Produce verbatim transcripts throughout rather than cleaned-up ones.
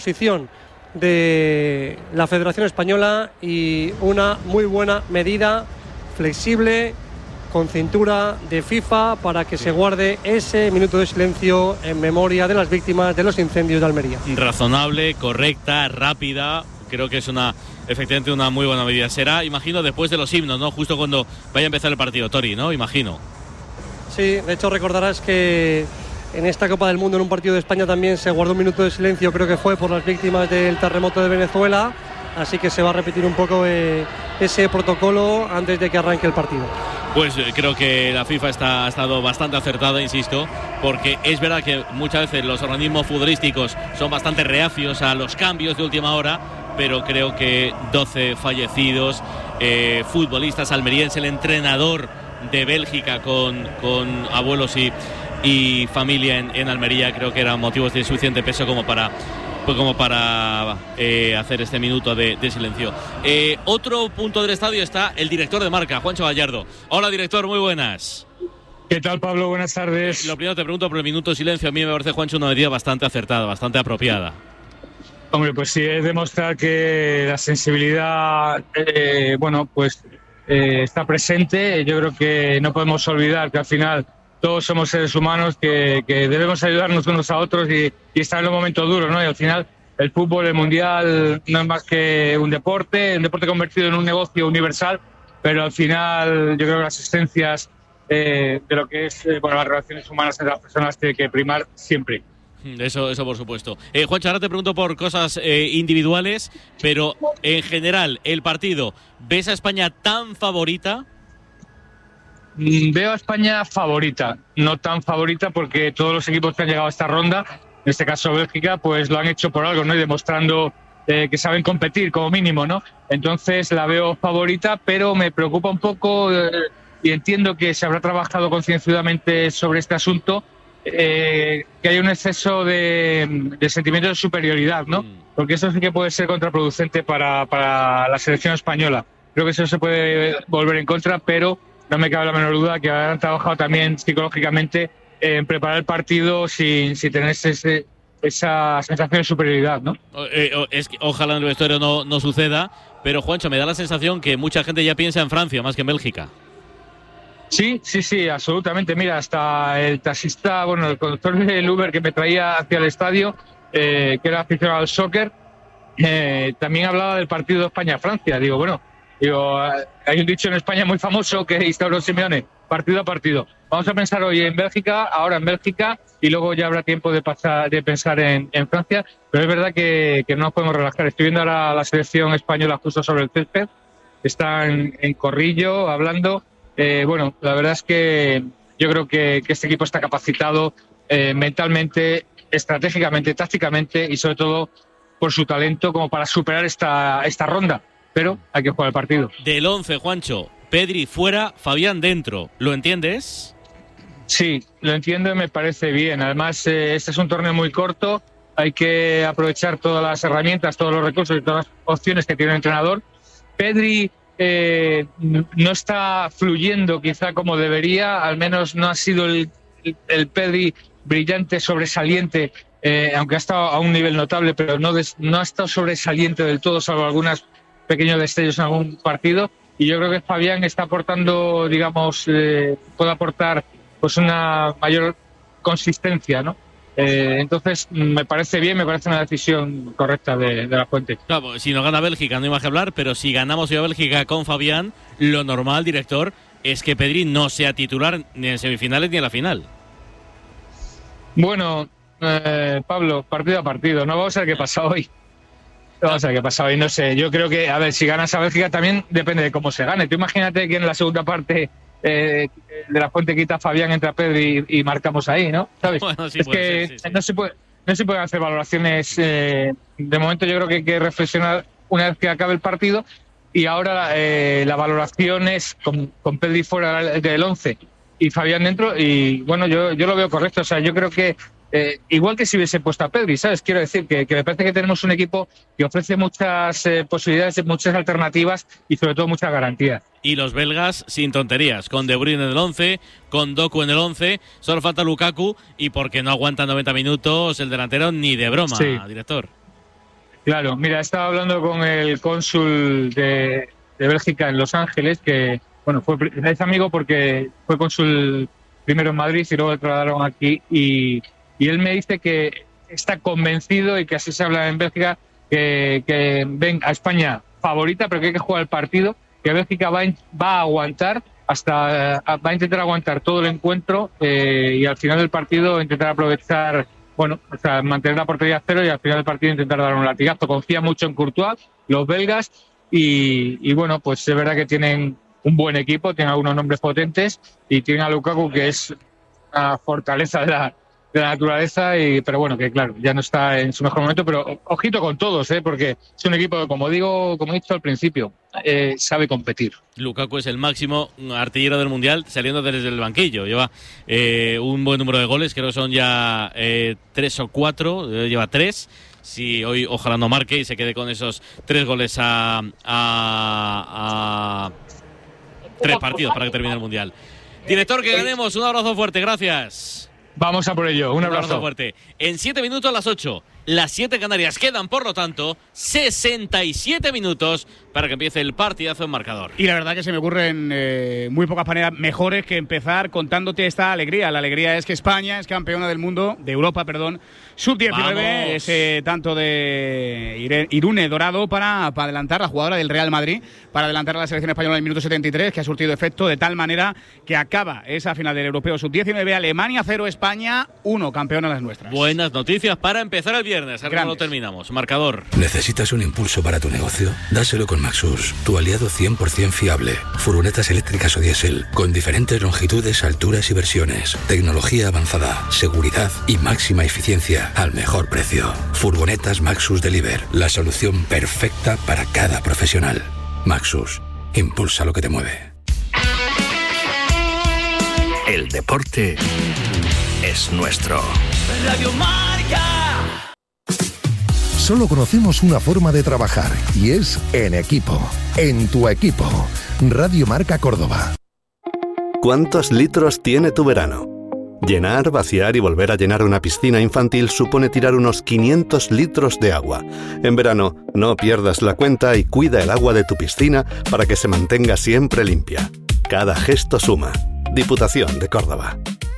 Posición de la Federación Española y una muy buena medida flexible con cintura de FIFA para que se guarde ese minuto de silencio en memoria de las víctimas de los incendios de Almería. Razonable, correcta, rápida. Creo que es una, efectivamente, una muy buena medida. Será, imagino, después de los himnos, ¿no? Justo cuando vaya a empezar el partido, Tori, ¿no? Imagino. Sí, de hecho recordarás que en esta Copa del Mundo, en un partido de España, también se guardó un minuto de silencio, creo que fue por las víctimas del terremoto de Venezuela. Así que se va a repetir un poco eh, ese protocolo antes de que arranque el partido. Pues eh, creo que la FIFA está, ha estado bastante acertada, insisto, porque es verdad que muchas veces los organismos futbolísticos son bastante reacios a los cambios de última hora, pero creo que doce fallecidos, eh, futbolistas almerienses, el entrenador de Bélgica con, con abuelos y, y familia en, en Almería, creo que eran motivos de suficiente peso como para... Pues como para eh, hacer este minuto de, de silencio. Eh, otro punto del estadio está el director de marca, Juancho Gallardo. Hola, director, muy buenas. ¿Qué tal, Pablo? Buenas tardes. Eh, lo primero te pregunto por el minuto de silencio. A mí me parece, Juancho, una medida bastante acertada, bastante apropiada. Hombre, pues sí, es demostrar que la sensibilidad, eh, bueno, pues eh, está presente. Yo creo que no podemos olvidar que al final todos somos seres humanos, que, que debemos ayudarnos unos a otros y, y estar en los momentos duros, ¿no? Y al final el fútbol, el mundial, no es más que un deporte, un deporte convertido en un negocio universal, pero al final yo creo que las esencias eh, de lo que es eh, bueno, las relaciones humanas entre las personas tienen que primar siempre. Eso, eso por supuesto. Eh, Juancho, ahora te pregunto por cosas eh, individuales, pero en general, el partido, ¿ves a España tan favorita? Veo a España favorita, no tan favorita porque todos los equipos que han llegado a esta ronda, en este caso Bélgica, pues lo han hecho por algo, ¿no? Y demostrando eh, que saben competir como mínimo, ¿no? Entonces la veo favorita, pero me preocupa un poco eh, y entiendo que se habrá trabajado concienzudamente sobre este asunto, eh, que hay un exceso de, de sentimiento de superioridad, ¿no? Porque eso sí que puede ser contraproducente para, para la selección española. Creo que eso se puede volver en contra, pero no me cabe la menor duda que habrán trabajado también psicológicamente en preparar el partido sin, sin tener ese, esa sensación de superioridad, ¿no? Eh, es que ojalá en el vestuario no, no suceda, pero Juancho, me da la sensación que mucha gente ya piensa en Francia más que en Bélgica. Sí, sí, sí, absolutamente. Mira, hasta el taxista, bueno, el conductor del Uber que me traía hacia el estadio, eh, que era aficionado al soccer, eh, también hablaba del partido de España-Francia. Digo, bueno, Digo, hay un dicho en España muy famoso que instauró Simeone, partido a partido. Vamos a pensar hoy en Bélgica, ahora en Bélgica, y luego ya habrá tiempo de pasar, de pensar en, en Francia. Pero es verdad que, que no nos podemos relajar. Estoy viendo ahora la selección española justo sobre el césped. Están en corrillo, hablando. Eh, bueno, la verdad es que yo creo que, que este equipo está capacitado eh, mentalmente, estratégicamente, tácticamente y sobre todo por su talento como para superar esta, esta ronda. Pero hay que jugar el partido. Del once, Juancho, Pedri fuera, Fabián dentro. ¿Lo entiendes? Sí, lo entiendo y me parece bien. Además, eh, este es un torneo muy corto. Hay que aprovechar todas las herramientas, todos los recursos y todas las opciones que tiene el entrenador. Pedri eh, no está fluyendo quizá como debería. Al menos no ha sido el, el, el Pedri brillante, sobresaliente, eh, aunque ha estado a un nivel notable, pero no, des, no ha estado sobresaliente del todo, salvo algunas pequeños destellos en algún partido, y yo creo que Fabián está aportando, digamos, eh, puede aportar pues una mayor consistencia, ¿no? Eh, entonces me parece bien, me parece una decisión correcta de, de la Fuente. Claro, si no gana Bélgica no hay más que hablar, pero si ganamos hoy a Bélgica con Fabián, lo normal, director, es que Pedri no sea titular ni en semifinales ni en la final. Bueno, eh, Pablo, partido a partido, no vamos a ver qué pasa hoy. Vamos a ver qué pasa hoy, no sé. Yo creo que, a ver, si ganas a Bélgica también depende de cómo se gane. Tú imagínate que en la segunda parte eh, de la Fuente quita a Fabián, entra Pedri y, y marcamos ahí, ¿no? ¿Sabes? Bueno, sí es puede que ser, sí, sí. no se puede, no se pueden hacer valoraciones. Eh, de momento yo creo que hay que reflexionar una vez que acabe el partido y ahora eh, la valoración es con, con Pedri fuera del once y Fabián dentro y bueno, yo, yo lo veo correcto. O sea, yo creo que Eh, igual que si hubiese puesto a Pedri, ¿sabes? Quiero decir que, que me parece que tenemos un equipo que ofrece muchas eh, posibilidades, muchas alternativas y sobre todo muchas garantías. Y los belgas sin tonterías, con De Bruyne en el once, con Doku en el once, solo falta Lukaku y porque no aguanta noventa minutos el delantero ni de broma, sí. director. Claro, mira, estaba hablando con el cónsul de, de Bélgica en Los Ángeles, que, bueno, fue, es amigo porque fue cónsul primero en Madrid y luego le trasladaron aquí, y, y él me dice que está convencido, y que así se habla en Bélgica, que, que ven a España favorita, pero que hay que jugar el partido, que Bélgica va, va a aguantar hasta, va a intentar aguantar todo el encuentro eh, y al final del partido intentar aprovechar, bueno, o sea, mantener la portería a cero y al final del partido intentar dar un latigazo. Confía mucho en Courtois, los belgas, y, y bueno, pues es verdad que tienen un buen equipo, tienen algunos nombres potentes y tienen a Lukaku, que es una fortaleza de la, de la naturaleza, y, pero bueno, que claro, ya no está en su mejor momento, pero ojito con todos, ¿eh? Porque es un equipo que, como digo, como he dicho al principio, eh, sabe competir. Lukaku es el máximo artillero del Mundial saliendo desde el banquillo. Lleva eh, un buen número de goles, creo que son ya eh, tres o cuatro, eh, lleva tres. Si hoy ojalá no marque y se quede con esos tres goles a, a, a tres partidos para que termine el Mundial. Director, que ganemos. Un abrazo fuerte, gracias. Vamos a por ello, un abrazo. Un abrazo fuerte. En siete minutos a las ocho, las siete Canarias. Quedan, por lo tanto, sesenta y siete minutos para que empiece el partidazo en marcador. Y la verdad que se me ocurren eh, muy pocas maneras mejores que empezar contándote esta alegría. La alegría es que España es campeona del mundo, de Europa, perdón, sub diecinueve, ese tanto de Irune Dorado para, para adelantar, la jugadora del Real Madrid, para adelantar a la selección española en el minuto setenta y tres, que ha surtido efecto de tal manera que acaba esa final del Europeo sub diecinueve, Alemania cero, España uno, campeona las nuestras. Buenas noticias para empezar el viernes, ahora no terminamos. Marcador. ¿Necesitas un impulso para tu negocio? Dáselo con Maxus, tu aliado cien por ciento fiable. Furgonetas eléctricas o diésel, con diferentes longitudes, alturas y versiones. Tecnología avanzada, seguridad y máxima eficiencia al mejor precio. Furgonetas Maxus Deliver, la solución perfecta para cada profesional. Maxus, impulsa lo que te mueve. El deporte es nuestro. Radio Marca. Solo conocemos una forma de trabajar y es en equipo. En tu equipo. Radio Marca Córdoba. ¿Cuántos litros tiene tu verano? Llenar, vaciar y volver a llenar una piscina infantil supone tirar unos quinientos litros de agua. En verano, no pierdas la cuenta y cuida el agua de tu piscina para que se mantenga siempre limpia. Cada gesto suma. Diputación de Córdoba.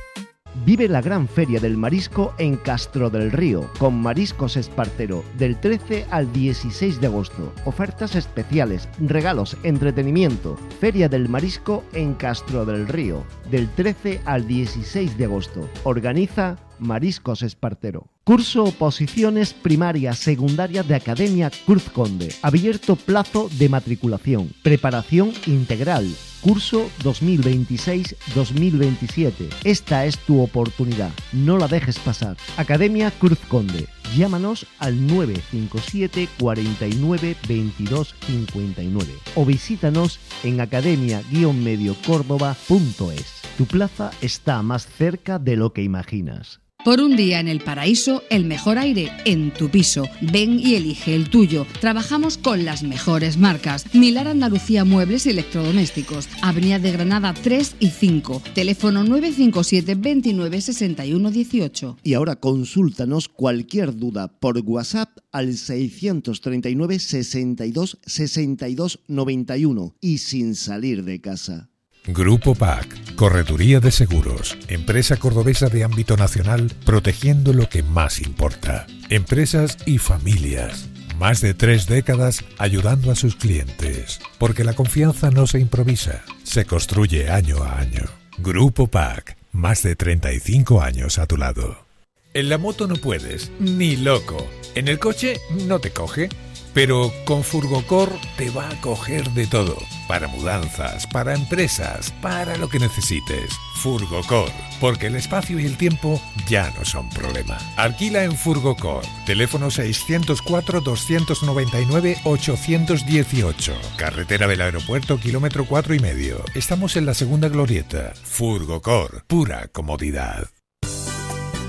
Vive la gran feria del marisco en Castro del Río, con Mariscos Espartero, del trece al dieciséis de agosto. Ofertas especiales, regalos, entretenimiento. Feria del Marisco en Castro del Río, del trece al dieciséis de agosto. Organiza Mariscos Espartero. Curso Oposiciones Primarias Secundarias de Academia Cruz Conde. Abierto plazo de matriculación. Preparación integral. Curso dos mil veintiséis dos mil veintisiete. Esta es tu oportunidad. No la dejes pasar. Academia Cruz Conde. Llámanos al nueve cinco siete, cuarenta y nueve, veintidós cincuenta y nueve o visítanos en academia guion medio córdoba punto es. Tu plaza está más cerca de lo que imaginas. Por un día en el paraíso, el mejor aire en tu piso. Ven y elige el tuyo. Trabajamos con las mejores marcas. Milar Andalucía Muebles y Electrodomésticos. Avenida de Granada tres y cinco. Teléfono nueve cinco siete, veintinueve, sesenta y uno dieciocho. Y ahora consúltanos cualquier duda por WhatsApp al seiscientos treinta y nueve, sesenta y dos, sesenta y dos, noventa y uno y sin salir de casa. Grupo P A C, Correduría de Seguros, empresa cordobesa de ámbito nacional, protegiendo lo que más importa. Empresas y familias. Más de tres décadas ayudando a sus clientes. Porque la confianza no se improvisa, se construye año a año. Grupo P A C, más de treinta y cinco años a tu lado. En la moto no puedes, ni loco. En el coche no te coge. Pero con Furgocor te va a coger de todo. Para mudanzas, para empresas, para lo que necesites. Furgocor, porque el espacio y el tiempo ya no son problema. Alquila en Furgocor. Teléfono seiscientos cuatro, doscientos noventa y nueve, ochocientos dieciocho. Carretera del Aeropuerto, kilómetro cuatro y medio. Estamos en la segunda glorieta. Furgocor, pura comodidad.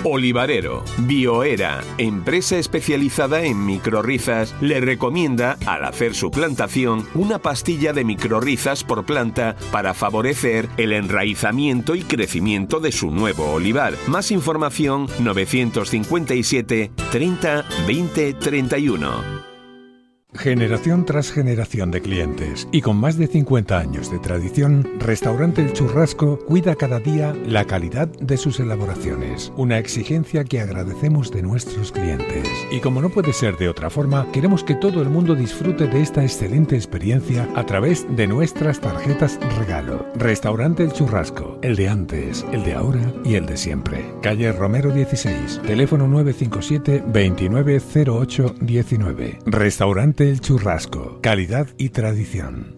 Olivarero, Bioera, empresa especializada en microrrizas, le recomienda, al hacer su plantación, una pastilla de microrrizas por planta para favorecer el enraizamiento y crecimiento de su nuevo olivar. Más información novecientos cincuenta y siete treinta veinte treinta y uno. Generación tras generación de clientes y con más de cincuenta años de tradición, Restaurante El Churrasco cuida cada día la calidad de sus elaboraciones, una exigencia que agradecemos de nuestros clientes. Y como no puede ser de otra forma, queremos que todo el mundo disfrute de esta excelente experiencia a través de nuestras tarjetas regalo. Restaurante El Churrasco, el de antes, el de ahora y el de siempre. Calle Romero dieciséis, teléfono nueve cinco siete, veintinueve cero ocho diecinueve. Restaurante El Churrasco, calidad y tradición.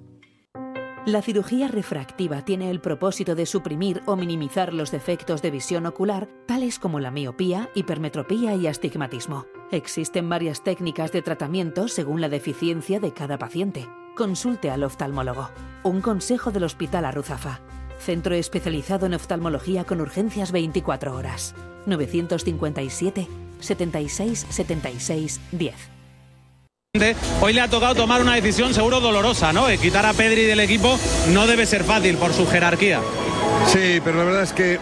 La cirugía refractiva tiene el propósito de suprimir o minimizar los defectos de visión ocular, tales como la miopía, hipermetropía y astigmatismo. Existen varias técnicas de tratamiento según la deficiencia de cada paciente. Consulte al oftalmólogo. Un consejo del Hospital Arruzafa. Centro especializado en oftalmología con urgencias veinticuatro horas. novecientos cincuenta y siete, setenta y seis, setenta y seis, diez. Hoy le ha tocado tomar una decisión seguro dolorosa, ¿no? Eh, quitar a Pedri del equipo no debe ser fácil por su jerarquía. Sí, pero la verdad es que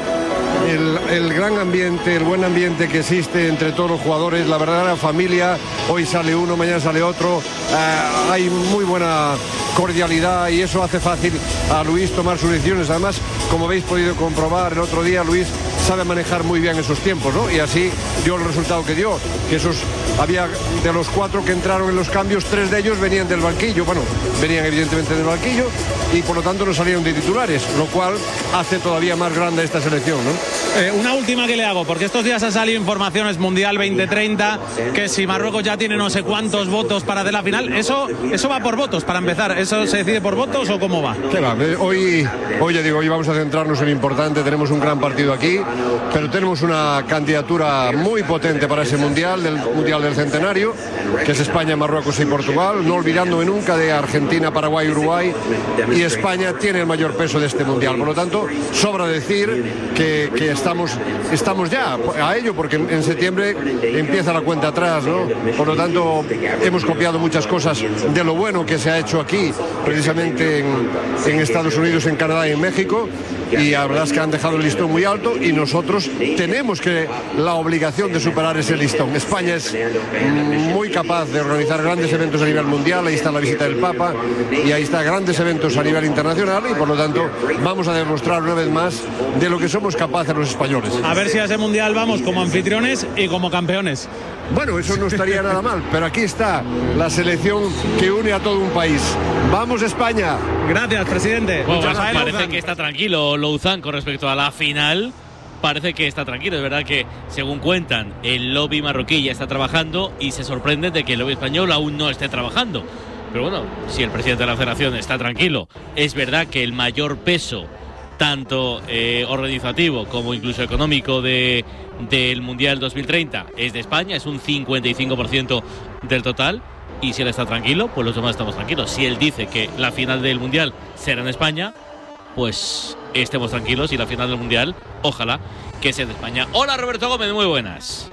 el, el gran ambiente, el buen ambiente que existe entre todos los jugadores, la verdadera familia, hoy sale uno, mañana sale otro, eh, hay muy buena cordialidad y eso hace fácil a Luis tomar sus decisiones. Además, como habéis podido comprobar el otro día, Luis sabe manejar muy bien esos tiempos, ¿no? Y así dio el resultado que dio, que esos había de los cuatro que entraron en los cambios, tres de ellos venían del banquillo, bueno, venían evidentemente del banquillo y por lo tanto no salieron de titulares, lo cual hace todavía más grande esta selección, ¿no? Eh, una última que le hago, porque estos días ha salido informaciones Mundial veinte treinta, que si Marruecos ya tiene no sé cuántos votos para hacer la final, eso, eso va por votos, para empezar, ¿eso se decide por votos o cómo va? ¿Qué va? Hoy, hoy ya digo, hoy vamos a centrarnos en lo importante, tenemos un gran partido aquí, pero tenemos una candidatura muy potente para ese Mundial, del Mundial del Centenario, que es España, Marruecos y Portugal, no olvidándome nunca de Argentina, Paraguay, Uruguay, y España tiene el mayor peso de este Mundial. Por lo tanto, sobra decir que, que estamos, estamos ya a ello, porque en septiembre empieza la cuenta atrás, ¿no? Por lo tanto, hemos copiado muchas cosas de lo bueno que se ha hecho aquí, precisamente en, en Estados Unidos, en Canadá y en México, y la verdad es que han dejado el listón muy alto y nosotros tenemos que la obligación de superar ese listón. España es muy capaz de organizar grandes eventos a nivel mundial, ahí está la visita del Papa y ahí está grandes eventos a nivel internacional y por lo tanto vamos a demostrar una vez más de lo que somos capaces los españoles. A ver si a ese Mundial vamos como anfitriones y como campeones. Bueno, eso no estaría nada mal, pero aquí está la selección que une a todo un país. ¡Vamos, España! Gracias, presidente. Bueno, pues parece que está tranquilo Louzán con respecto a la final. Parece que está tranquilo. Es verdad que, según cuentan, el lobby marroquí ya está trabajando y se sorprende de que el lobby español aún no esté trabajando. Pero bueno, si el presidente de la federación está tranquilo, es verdad que el mayor peso, tanto eh, organizativo como incluso económico de, del Mundial dos mil treinta es de España, es un cincuenta y cinco por ciento del total, y si él está tranquilo, pues los demás estamos tranquilos. Si él dice que la final del Mundial será en España, pues estemos tranquilos, y la final del Mundial, ojalá que sea de España. Hola, Roberto Gómez, muy buenas.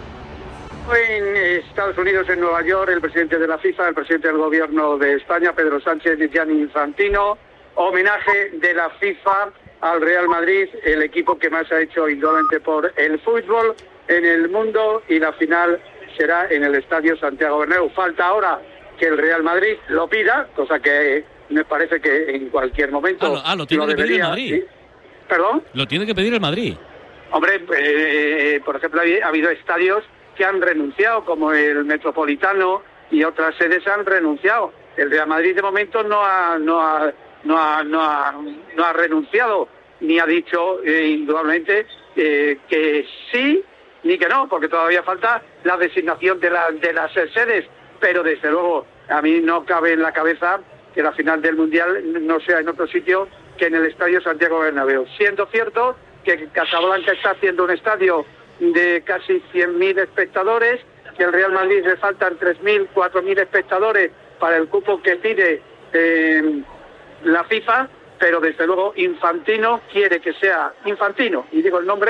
En Estados Unidos, en Nueva York, el presidente de la FIFA, el presidente del gobierno de España, Pedro Sánchez y Gianni Infantino, homenaje de la FIFA al Real Madrid, el equipo que más ha hecho indudablemente por el fútbol en el mundo, y la final será en el Estadio Santiago Bernabéu. Falta ahora que el Real Madrid lo pida, cosa que me parece que en cualquier momento ah, lo, ah, lo tiene lo que debería, pedir el Madrid. ¿sí? ¿Perdón? Lo tiene que pedir el Madrid. Hombre, eh, por ejemplo, ha habido estadios que han renunciado, como el Metropolitano, y otras sedes han renunciado. El Real Madrid de momento no ha no ha no ha no ha, no ha renunciado, ni ha dicho eh, indudablemente eh, que sí ni que no, porque todavía falta la designación de, la, de las sedes, pero desde luego a mí no cabe en la cabeza que la final del Mundial no sea en otro sitio que en el Estadio Santiago Bernabéu, siendo cierto que Casablanca está haciendo un estadio de casi cien mil espectadores, que al Real Madrid le faltan tres mil, cuatro mil espectadores para el cupo que pide eh, la FIFA, pero desde luego Infantino quiere que sea Infantino, y digo el nombre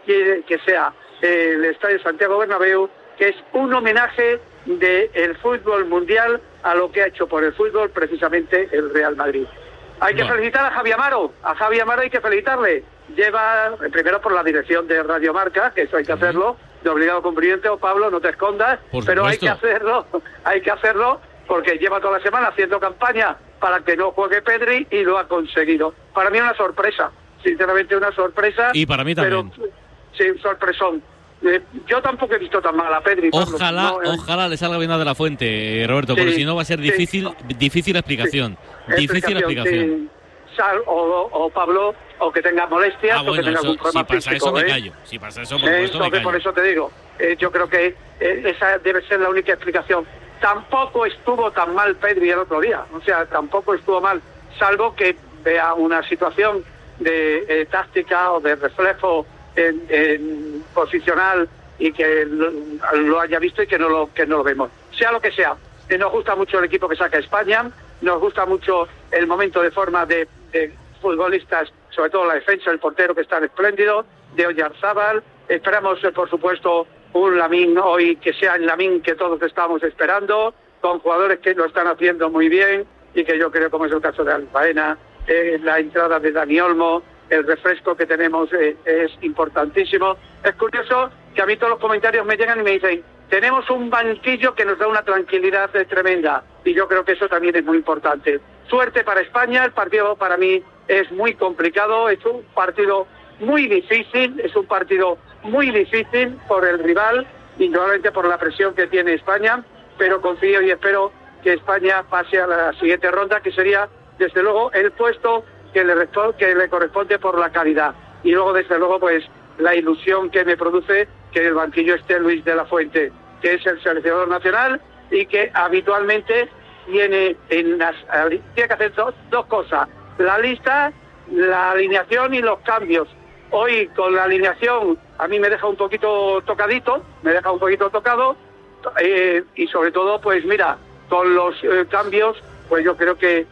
quiere que sea el Estadio Santiago Bernabéu, que es un homenaje del fútbol mundial a lo que ha hecho por el fútbol precisamente el Real Madrid. Hay que bueno. felicitar a Javi Amaro, a Javi Amaro hay que felicitarle. Lleva, primero por la dirección de Radio Marca, que eso hay que hacerlo, de obligado cumplimiento, Pablo, no te escondas, por pero hay supuesto. que hacerlo, hay que hacerlo porque lleva toda la semana haciendo campaña para que no juegue Pedri y lo ha conseguido. Para mí una sorpresa, sinceramente una sorpresa. Y para mí también. Pero, sí, un sorpresón. Eh, yo tampoco he visto tan mal a Pedri. Pablo, ojalá, no, eh. ojalá le salga bien de la fuente, Roberto, Sí, porque si no va a ser sí. difícil, difícil explicación. Sí. Difícil explicación. Sí. Sal, o, o Pablo, o que tenga molestias, Ah, o bueno, que tenga eso, algún problema si pasa físico, eso me ¿eh? callo. Si pasa eso, por Eh, supuesto me entonces, callo. por eso te digo, eh, yo creo que eh, esa debe ser la única explicación. Tampoco estuvo tan mal Pedri el otro día, o sea, tampoco estuvo mal, salvo que vea una situación de eh, táctica o de reflejo en, en posicional y que lo, lo haya visto y que no lo que no lo vemos. Sea lo que sea, eh, nos gusta mucho el equipo que saca España, nos gusta mucho el momento de forma de, de futbolistas, sobre todo la defensa, el portero que está espléndido, de Oyarzábal. Esperamos, eh, por supuesto, un Lamine hoy que sea el Lamine que todos estamos esperando, con jugadores que lo están haciendo muy bien y que yo creo, como es el caso de Albaena, eh, la entrada de Dani Olmo, el refresco que tenemos eh, es importantísimo. Es curioso que a mí todos los comentarios me llegan y me dicen, tenemos un banquillo que nos da una tranquilidad eh, tremenda, y yo creo que eso también es muy importante. Suerte para España, el partido para mí es muy complicado, es un partido muy difícil, es un partido muy difícil por el rival, indudablemente por la presión que tiene España, pero confío y espero que España pase a la siguiente ronda, que sería, desde luego, el puesto que le, que le corresponde por la calidad. Y luego, desde luego, pues la ilusión que me produce que en el banquillo esté Luis de la Fuente, que es el seleccionador nacional y que habitualmente tiene, en las, tiene que hacer dos, dos cosas, la lista, la alineación y los cambios. Hoy con la alineación a mí me deja un poquito tocadito, me deja un poquito tocado, eh, y sobre todo, pues mira, con los eh, cambios, pues yo creo que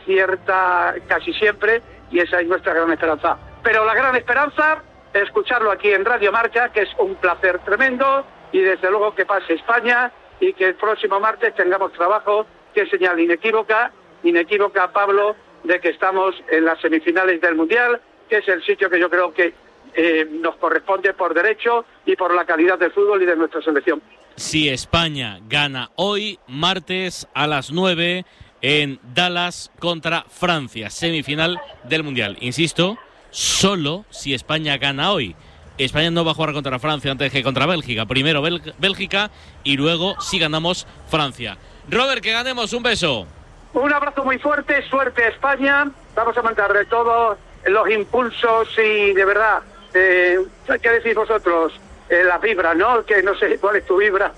acierta casi siempre, y esa es nuestra gran esperanza. Pero la gran esperanza es escucharlo aquí en Radio Marca, que es un placer tremendo, y desde luego que pase España y que el próximo martes tengamos trabajo, que es señal inequívoca, inequívoca, Pablo, de que estamos en las semifinales del Mundial, que es el sitio que yo creo que eh, nos corresponde por derecho y por la calidad del fútbol y de nuestra selección. Si España gana hoy, martes a las nueve, en Dallas contra Francia, semifinal del Mundial. Insisto, solo si España gana hoy. España no va a jugar contra Francia antes que contra Bélgica. Primero Bel- Bélgica y luego, si ganamos, Francia. Robert, que ganemos. Un beso. Un abrazo muy fuerte, suerte a España. Vamos a mandar de todos los impulsos y de verdad, eh, ¿qué decís vosotros? Eh, la vibra, ¿no? Que no sé cuál es tu vibra,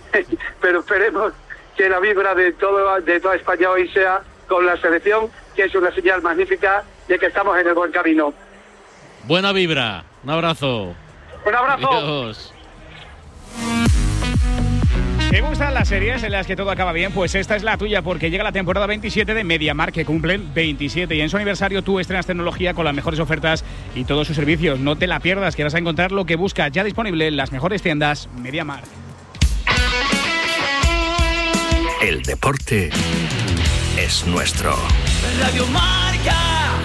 pero esperemos que la vibra de todo de toda España hoy sea con la selección, que es una señal magnífica de que estamos en el buen camino. Buena vibra. Un abrazo. Un abrazo. Adiós. ¿Te gustan las series en las que todo acaba bien? Pues esta es la tuya, porque llega la temporada veintisiete de MediaMarkt, que cumplen veintisiete, y en su aniversario tú estrenas tecnología con las mejores ofertas y todos sus servicios. No te la pierdas, que vas a encontrar lo que buscas, ya disponible en las mejores tiendas MediaMarkt. El deporte es nuestro. Radio Marca.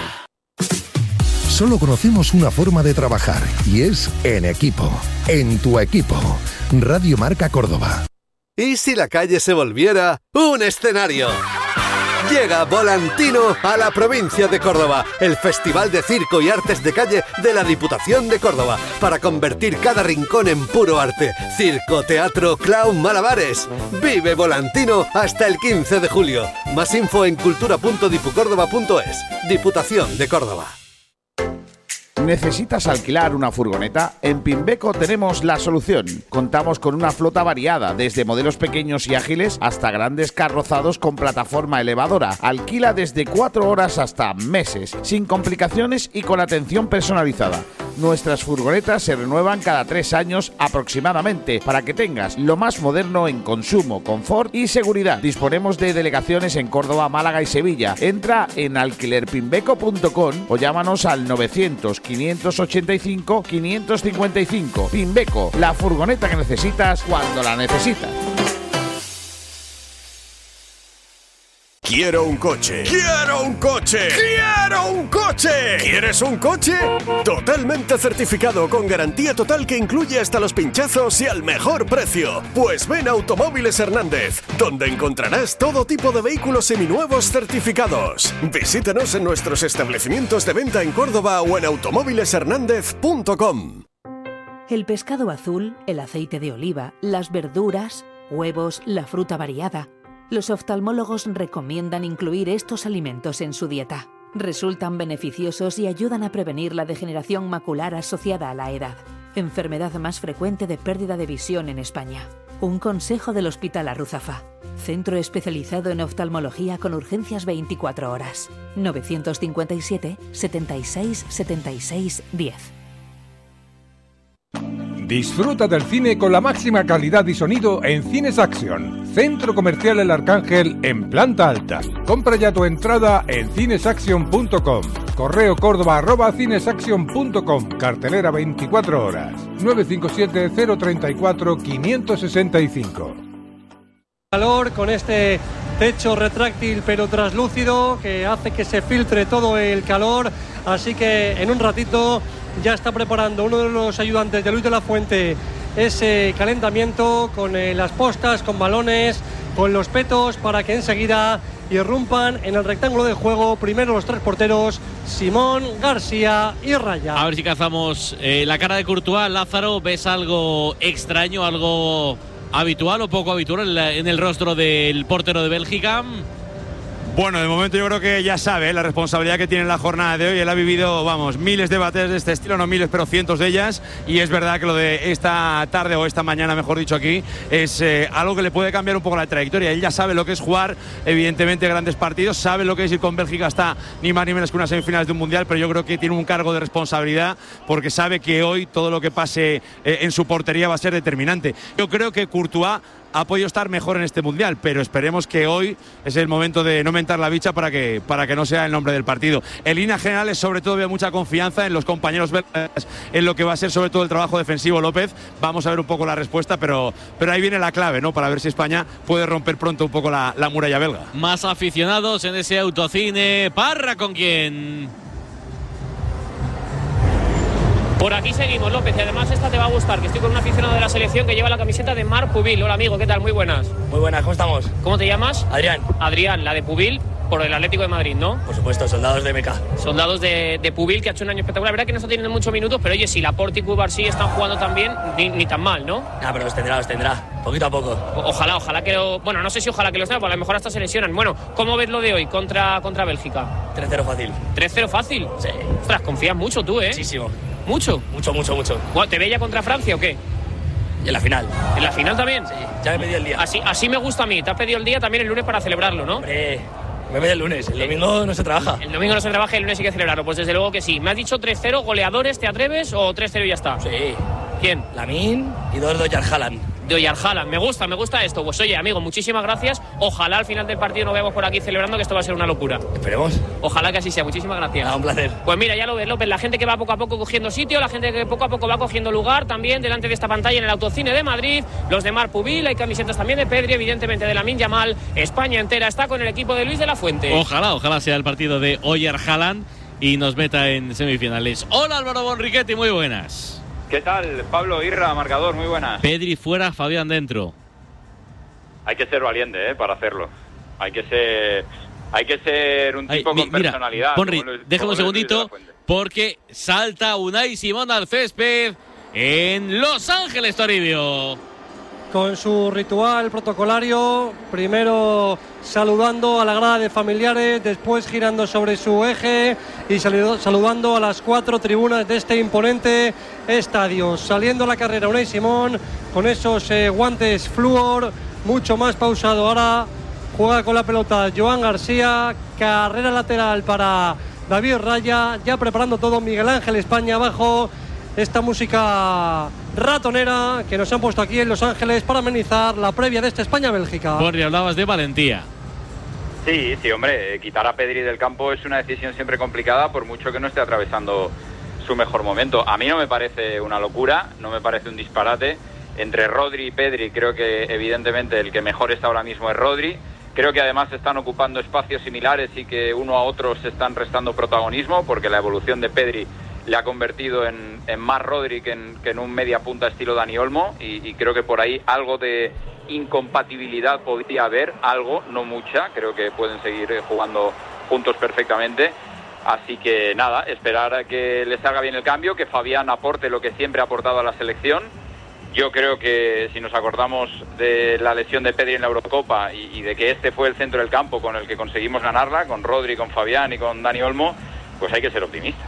Solo conocemos una forma de trabajar, y es en equipo. En tu equipo. Radio Marca Córdoba. ¿Y si la calle se volviera un escenario? Llega Volantino a la provincia de Córdoba, el Festival de Circo y Artes de Calle de la Diputación de Córdoba, para convertir cada rincón en puro arte. Circo, teatro, clown, malabares. Vive Volantino hasta el quince de julio. Más info en cultura punto dipucórdoba punto es. Diputación de Córdoba. ¿Necesitas alquilar una furgoneta? En Pimbeco tenemos la solución. Contamos con una flota variada, desde modelos pequeños y ágiles hasta grandes carrozados con plataforma elevadora. Alquila desde cuatro horas hasta meses, sin complicaciones y con atención personalizada. Nuestras furgonetas se renuevan cada tres años aproximadamente para que tengas lo más moderno en consumo, confort y seguridad. Disponemos de delegaciones en Córdoba, Málaga y Sevilla. Entra en alquiler pimbeco punto com o llámanos al novecientos, quinientos ochenta y cinco, quinientos cincuenta y cinco. Pimbeco, la furgoneta que necesitas cuando la necesitas. Quiero un coche. ¡Quiero un coche! ¡Quiero un coche! ¿Quieres un coche? Totalmente certificado con garantía total que incluye hasta los pinchazos y al mejor precio. Pues ven a Automóviles Hernández, donde encontrarás todo tipo de vehículos seminuevos certificados. Visítanos en nuestros establecimientos de venta en Córdoba o en automóviles hernández punto com. El pescado azul, el aceite de oliva, las verduras, huevos, la fruta variada. Los oftalmólogos recomiendan incluir estos alimentos en su dieta. Resultan beneficiosos y ayudan a prevenir la degeneración macular asociada a la edad, enfermedad más frecuente de pérdida de visión en España. Un consejo del Hospital Arruzafa, centro especializado en oftalmología con urgencias veinticuatro horas. novecientos cincuenta y siete, setenta y seis, setenta y seis, diez. Disfruta del cine con la máxima calidad y sonido en Cines Action, Centro Comercial El Arcángel en planta alta. Compra ya tu entrada en cines action punto com. Correo córdoba arroba cinesaction punto com. Cartelera veinticuatro horas. nueve cinco siete, cero tres cuatro, cinco seis cinco. Calor con este techo retráctil pero traslúcido que hace que se filtre todo el calor. Así que en un ratito ya está preparando uno de los ayudantes de Luis de la Fuente ese calentamiento con eh, las postas, con balones, con los petos, para que enseguida irrumpan en el rectángulo de juego primero los tres porteros, Simón, García y Raya. A ver si cazamos eh, la cara de Courtois. Lázaro, ¿ves algo extraño, algo habitual o poco habitual en, la, en el rostro del portero de Bélgica? Bueno, de momento yo creo que ya sabe la responsabilidad que tiene en la jornada de hoy. Él ha vivido, vamos, miles de batallas de este estilo, no miles, pero cientos de ellas. Y es verdad que lo de esta tarde o esta mañana, mejor dicho aquí, es eh, algo que le puede cambiar un poco la trayectoria. Él ya sabe lo que es jugar, evidentemente, grandes partidos. Sabe lo que es ir con Bélgica hasta ni más ni menos que unas semifinales de un Mundial. Pero yo creo que tiene un cargo de responsabilidad porque sabe que hoy todo lo que pase eh, en su portería va a ser determinante. Yo creo que Courtois ha podido estar mejor en este Mundial, pero esperemos que hoy es el momento de no mentar la bicha para que, para que no sea el nombre del partido. En líneas generales, sobre todo, veo mucha confianza en los compañeros belgas, en lo que va a ser sobre todo el trabajo defensivo López. Vamos a ver un poco la respuesta, pero, pero ahí viene la clave, ¿no? Para ver si España puede romper pronto un poco la, la muralla belga. Más aficionados en ese autocine. Parra, ¿con quién? Por aquí seguimos, López, y además esta te va a gustar, que estoy con un aficionado de la selección que lleva la camiseta de Marc Pubil. Hola, amigo, ¿qué tal? Muy buenas. Muy buenas, ¿cómo estamos? ¿Cómo te llamas? Adrián. Adrián, la de Pubil, por el Atlético de Madrid, ¿no? Por supuesto, soldados de M K. Soldados de, de Pubil, que ha hecho un año espectacular. La verdad que no está teniendo muchos minutos, pero oye, si Laporte y Cubarsí están jugando también, ni, ni tan mal, ¿no? Ah, pero los tendrá, los tendrá, poquito a poco. O, ojalá, ojalá que lo... Bueno, no sé si ojalá que los tenga, porque a lo mejor hasta se lesionan. Bueno, ¿cómo ves lo de hoy contra, contra Bélgica? tres cero fácil. ¿tres cero fácil? Sí. Ostras, confías mucho tú, ¿eh? Muchísimo. ¿Mucho? Mucho, mucho, mucho. ¿Te ve ya contra Francia o qué? Y en la final. ¿En la final también? Sí, ya me he pedido el día. Así, así me gusta a mí. Te has pedido el día también el lunes para celebrarlo, ¿no? Hombre, me pedido el lunes. El domingo no se trabaja. El domingo no se trabaja y el lunes hay que celebrarlo. Pues desde luego que sí. ¿Me has dicho tres cero goleadores? ¿Te atreves o tres cero y ya está? Sí. ¿Quién? Lamine y dos de Oyar Haaland. De Oyar Haaland. Me gusta, me gusta esto. Pues oye, amigo, muchísimas gracias. Ojalá al final del partido nos veamos por aquí celebrando, que esto va a ser una locura. Esperemos. Ojalá que así sea. Muchísimas gracias. Ah, un placer. Pues mira, ya lo ves, López, la gente que va poco a poco cogiendo sitio, la gente que poco a poco va cogiendo lugar también delante de esta pantalla en el Autocine de Madrid. Los de Marc Pubil, hay camisetas también de Pedri, evidentemente de Lamine Yamal. España entera está con el equipo de Luis de la Fuente. Ojalá, ojalá sea el partido de Oyar Haaland y nos meta en semifinales. Hola, Álvaro Bonriquetti, muy buenas. ¿Qué tal? Pablo Irra, marcador, muy buenas. Pedri fuera, Fabián dentro. Hay que ser valiente, ¿eh? Para hacerlo. Hay que ser, hay que ser un tipo Ay, mi, con mira, personalidad. Bonri, déjame un segundito, porque salta Unai Simón al césped en Los Ángeles, Toribio. Con su ritual protocolario, primero saludando a la grada de familiares, después girando sobre su eje y saludando a las cuatro tribunas de este imponente estadio. Saliendo a la carrera Unai Simón con esos eh, guantes flúor, mucho más pausado. Ahora juega con la pelota Joan García, carrera lateral para David Raya, ya preparando todo Miguel Ángel España abajo esta música ratonera que nos han puesto aquí en Los Ángeles para amenizar la previa de esta España-Bélgica. Borri, hablabas de valentía. Sí, sí, hombre, quitar a Pedri del campo es una decisión siempre complicada, por mucho que no esté atravesando su mejor momento. A mí no me parece una locura, no me parece un disparate. Entre Rodri y Pedri creo que evidentemente el que mejor está ahora mismo es Rodri. Creo que además están ocupando espacios similares y que uno a otro se están restando protagonismo, porque la evolución de Pedri le ha convertido en, en más Rodri que en, que en un media punta estilo Dani Olmo, y, y creo que por ahí algo de incompatibilidad podría haber, algo, no mucha. Creo que pueden seguir jugando juntos perfectamente. Así que nada, esperar a que le salga bien el cambio, que Fabián aporte lo que siempre ha aportado a la selección. Yo creo que si nos acordamos de la lesión de Pedri en la Eurocopa y, y de que este fue el centro del campo con el que conseguimos ganarla, con Rodri, con Fabián y con Dani Olmo, pues hay que ser optimista.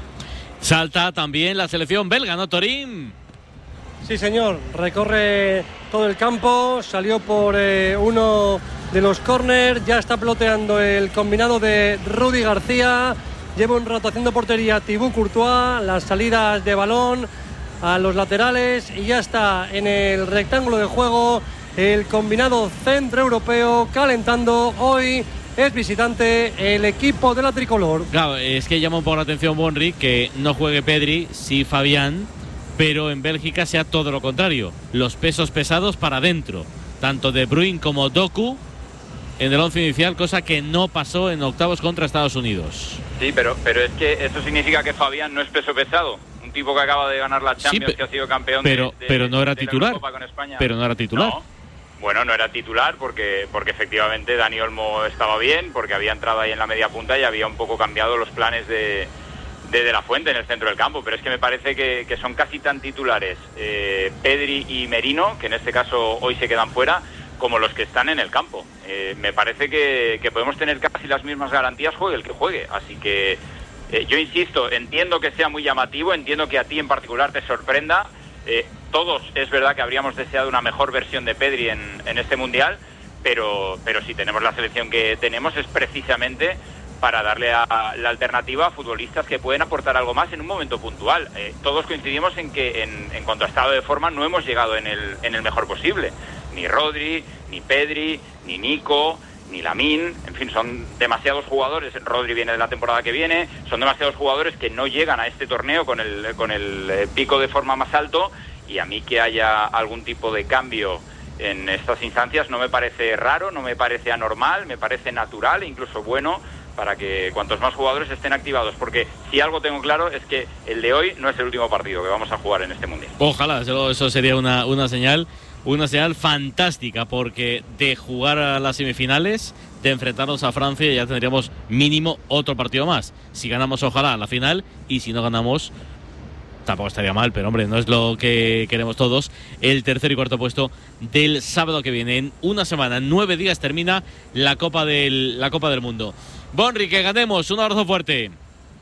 Salta también la selección belga, ¿no, Torín? Sí, señor, recorre todo el campo, salió por eh, uno de los córners, ya está peloteando el combinado de Rudy García, lleva un rato haciendo portería Thibaut Courtois, las salidas de balón a los laterales y ya está en el rectángulo de juego el combinado centroeuropeo calentando. Hoy es visitante el equipo de la tricolor. Claro, es que llama un poco la atención, Bonri, que no juegue Pedri, sí Fabián, pero en Bélgica sea todo lo contrario, los pesos pesados para adentro, tanto De Bruyne como Doku en el once inicial, cosa que no pasó en octavos contra Estados Unidos. Sí, pero, pero es que eso significa que Fabián no es peso pesado. Un tipo que acaba de ganar la Champions, sí, que ha sido campeón pero, de, de, pero no era de titular. la Eurocopa con España. Pero no era titular. No. Bueno, no era titular porque, porque efectivamente Dani Olmo estaba bien, porque había entrado ahí en la media punta y había un poco cambiado los planes de, de, de la Fuente en el centro del campo. Pero es que me parece que, que son casi tan titulares eh, Pedri y Merino, que en este caso hoy se quedan fuera, como los que están en el campo. Eh, me parece que, que podemos tener casi las mismas garantías, juegue el que juegue. Así que eh, yo insisto, entiendo que sea muy llamativo, entiendo que a ti en particular te sorprenda. Eh, todos es verdad que habríamos deseado una mejor versión de Pedri en, en este Mundial, pero, pero si tenemos la selección que tenemos es precisamente para darle a la alternativa a futbolistas que pueden aportar algo más en un momento puntual. Eh, todos coincidimos en que en, en cuanto a estado de forma no hemos llegado en el, en el mejor posible. Ni Rodri, ni Pedri, ni Nico, ni Lamine, en fin, son demasiados jugadores. Rodri viene de la temporada que viene, son demasiados jugadores que no llegan a este torneo con el, con el pico de forma más alto, y a mí que haya algún tipo de cambio en estas instancias no me parece raro, no me parece anormal, me parece natural e incluso bueno para que cuantos más jugadores estén activados, porque si algo tengo claro es que el de hoy no es el último partido que vamos a jugar en este Mundial. Ojalá, eso, eso sería una, una señal una señal fantástica, porque de jugar a las semifinales, de enfrentarnos a Francia, ya tendríamos mínimo otro partido más. Si ganamos, ojalá, la final, y si no ganamos, tampoco estaría mal, pero hombre, no es lo que queremos todos. El tercer y cuarto puesto del sábado que viene. En una semana, en nueve días, termina la Copa del, la Copa del Mundo. Bonri, que ganemos, un abrazo fuerte.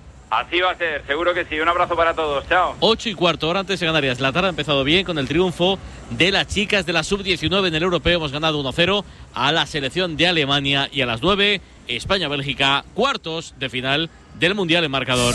Así va a ser, seguro que sí. Un abrazo para todos, chao. Ocho y cuarto, hora antes de Canarias. La tarde ha empezado bien con el triunfo de las chicas de la sub diecinueve en el europeo. Hemos ganado uno cero a la selección de Alemania, y a las nueve, España-Bélgica, cuartos de final del Mundial en marcador.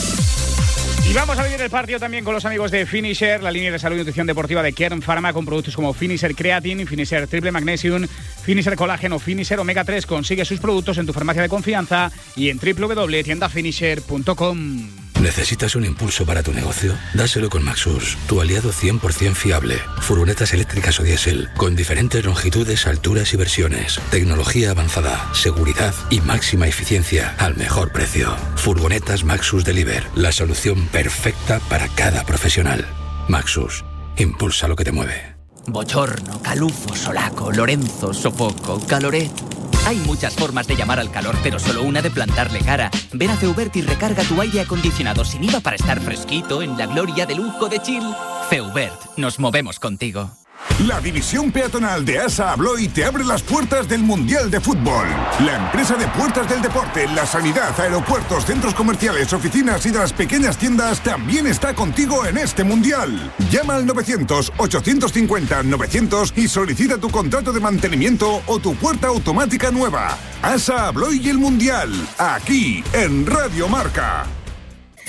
Y vamos a vivir el partido también con los amigos de Finisher, la línea de salud y nutrición deportiva de Kern Pharma, con productos como Finisher Creatine, Finisher Triple Magnesium, Finisher Colágeno, Finisher Omega tres. Consigue sus productos en tu farmacia de confianza y en w w w punto tienda finisher punto com. ¿Necesitas un impulso para tu negocio? Dáselo con Maxus, tu aliado cien por ciento fiable. Furgonetas eléctricas o diésel, con diferentes longitudes, alturas y versiones. Tecnología avanzada, seguridad y máxima eficiencia al mejor precio. Furgonetas Maxus Deliver, la solución perfecta para cada profesional. Maxus, impulsa lo que te mueve. Bochorno, calufo, solaco, Lorenzo, sofoco, caloré. Hay muchas formas de llamar al calor, pero solo una de plantarle cara. Ven a Feubert y recarga tu aire acondicionado sin I V A para estar fresquito en la gloria de lujo de Chill. Feubert, nos movemos contigo. La división peatonal de ASA Abloy te abre las puertas del Mundial de Fútbol. La empresa de puertas del deporte, la sanidad, aeropuertos, centros comerciales, oficinas y de las pequeñas tiendas también está contigo en este Mundial. Llama al novecientos, ochocientos cincuenta, novecientos y solicita tu contrato de mantenimiento o tu puerta automática nueva. ASA Abloy y el Mundial, aquí en Radio Marca.